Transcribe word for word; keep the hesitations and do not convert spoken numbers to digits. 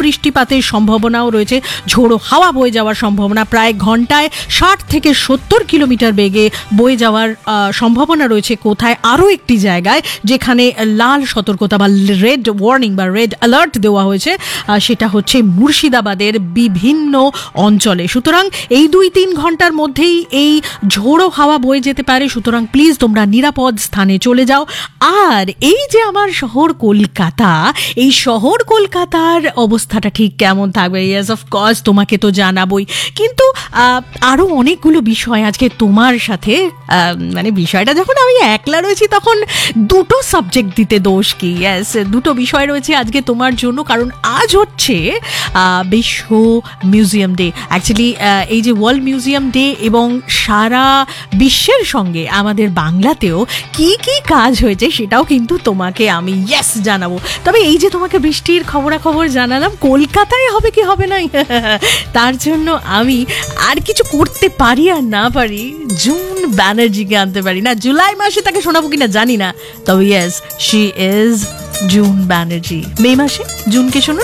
বৃষ্টিপাতের সম্ভাবনাও রয়েছে, ঝোড়ো হাওয়া বয়ে যাওয়ার সম্ভাবনা, প্রায় ঘন্টায় ষাট থেকে সত্তর কিলোমিটার বেগে বয়ে যাওয়ার সম্ভাবনা রয়েছে। কোথায়? আরও একটি জায়গায় যেখানে লাল সতর্কতা বা রেড ওয়ার্নিং বা রেড অ্যালার্ট দেওয়া হয়েছে, সেটা হচ্ছে মুর্শিদাবাদের বিভিন্ন অঞ্চলে। সুতরাং এই দুই তিন ঘন্টার মধ্যেই এই ঝোড়ো হাওয়া বয়ে যেতে পারে, সুতরাং প্লিজ তোমরা নিরাপদ স্থানে চলে যাও। আর এই যে আমার শহর কলকাতা, এই শহর কলকাতার অবস্থাটা ঠিক কেমন থাকবে? ইয়েস অফকোর্স তোমাকে তো জানাবই, কিন্তু আরও অনেকগুলো বিষয় আজকে তোমার সাথে, মানে বিষয়টা যখন আমি একলা রয়েছি তখন দুটো সাবজেক্ট দিতে দোষ কি? ইয়েস, দুটো বিষয় রয়েছে আজকে তোমার জন্য, কারণ আজ হচ্ছে বিশ্ব মিউজিয়াম ডে। অ্যাকচুয়ালি এই যে ওয়ার্ল্ড মিউজিয়াম ডে এবং সারা বিশ্বের সঙ্গে আমাদের বাংলাতেও কি কি কাজ হয়েছে সেটাও কিন্তু তোমাকে আমি ইয়েস জানাবো। তবে এই যে তোমাকে বৃষ্টির খবরাখবর জানালাম, কলকাতায় হবে কি হবে না তার জন্য আমি আর কিছু করতে পারি আর না পারি, জুন ব্যানার্জিকে আনতে পারি না। জুলাই মাসে তাকে শোনাবো কিনা জানি না, তবে yes she is June Banerjee. মে মাসে জুনকে শুনুন।